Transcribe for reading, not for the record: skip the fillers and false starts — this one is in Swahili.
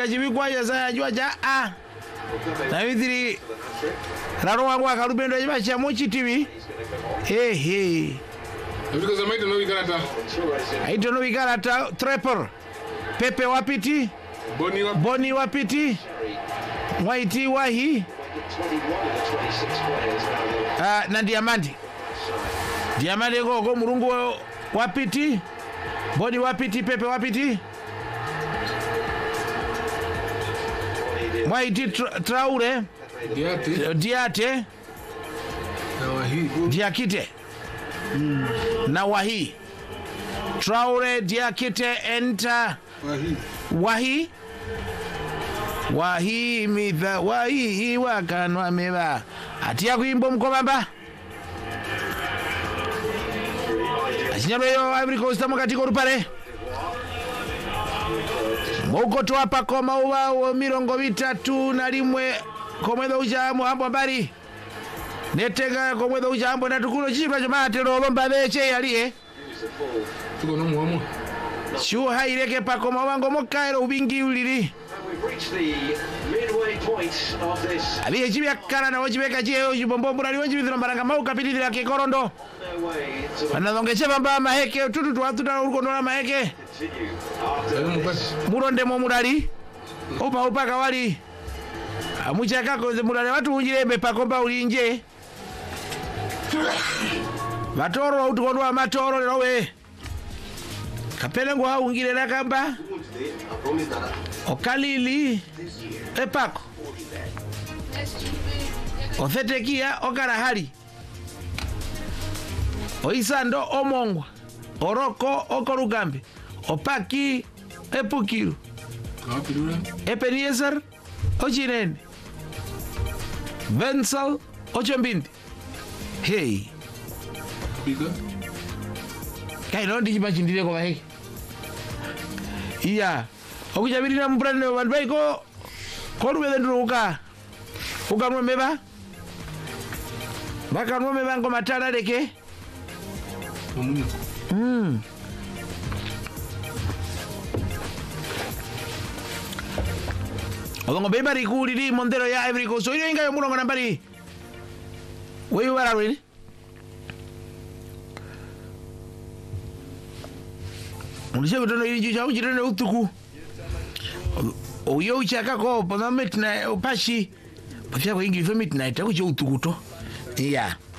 chibikwa ya saya jua ja na vidiri raro wangu akarubendo jiba cha mochi TV Because I don't know Wikarata. I don't know Wikarata. Trapper. Pepe wapiti. Boni wapiti. Waiti wahi. Na Diamandi. Diamandi go Murungu wapiti. Boni wapiti. Pepe wapiti. Waiti Traure. Diate. Diakite. Na Wahi. Traore Diakite enter Wahi mitha Wahi wakanwa meba atia kuimbo mkobamba asinyalo yo Ivory Coast katika urupare Moko tuwapa koma uwa mirongo vitatu na limwe komwedho ujamu hambo mbari Netega komwedho ujambo na tukulo chipra chomate lomba beche yalie tuko no muamu shu haireke pako mawango mokairo ubingi uliri abiye chibya kana na wachibeka cheo jibombo rali wachibithira maranga mau kapitira ke korondo anadongeche bamba maheke tutu twatu na urukondo maheke muronde mo murali opa kawali amuchaka ko murali watu unjirebe pakomba ulinje Matoro utukondwa matoro lerowe Kapele ngwa ungile na kamba Okalili Epako Othetekia okarahari Oisando omongwa Oroko okorugambe Opaki epukiru Epeniezer Ochinene Vensal Ochombindi Hey Pika Kai no ndi chimachindire kwa hiki Iya Okujabirira mbrane wanbai ko Korubele nduruka Ukanwa meba Baka nwa meba ngo matala leke Olongo beba rikuri mondero ya Ivory Coast so inga yo mulongo nambari Wewe wararwini Unise kutono ili cha ujirene utuku Oyo uchaka ko pama midnight opashi Pafia kwa ingi midnight ako utuku to Yeah